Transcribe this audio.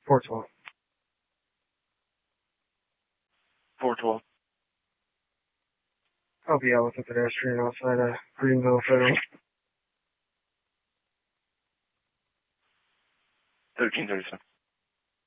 412. 412. I'll be out with a pedestrian outside of Greenville Federal. 1337.